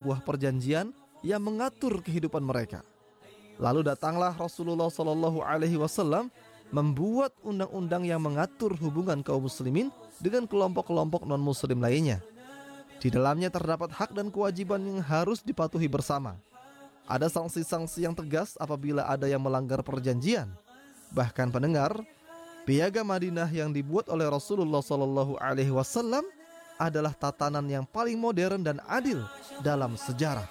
sebuah perjanjian yang mengatur kehidupan mereka. Lalu datanglah Rasulullah SAW membuat undang-undang yang mengatur hubungan kaum muslimin dengan kelompok-kelompok non-muslim lainnya. Di dalamnya terdapat hak dan kewajiban yang harus dipatuhi bersama. Ada sanksi-sanksi yang tegas apabila ada yang melanggar perjanjian. Bahkan pendengar, Piagam Madinah yang dibuat oleh Rasulullah SAW adalah tatanan yang paling modern dan adil dalam sejarah.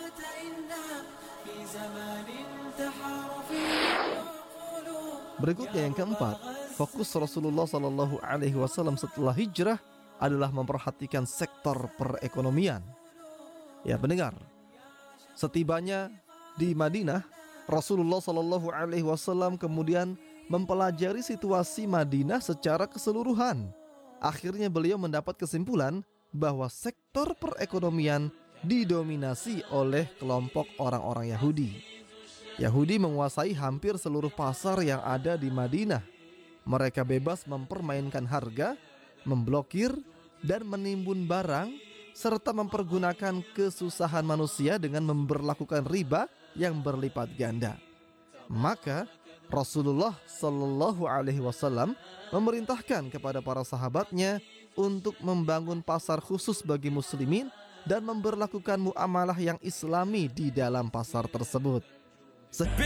Berikutnya yang keempat, fokus Rasulullah SAW setelah hijrah adalah memperhatikan sektor perekonomian. Ya pendengar, setibanya di Madinah, Rasulullah SAW kemudian mempelajari situasi Madinah secara keseluruhan. Akhirnya beliau mendapat kesimpulan bahwa sektor perekonomian didominasi oleh kelompok orang-orang Yahudi. Yahudi menguasai hampir seluruh pasar yang ada di Madinah. Mereka bebas mempermainkan harga, memblokir, dan menimbun barang, serta mempergunakan kesusahan manusia dengan memberlakukan riba yang berlipat ganda. Maka Rasulullah SAW memerintahkan kepada para sahabatnya untuk membangun pasar khusus bagi muslimin dan memberlakukan muamalah yang islami di dalam pasar tersebut.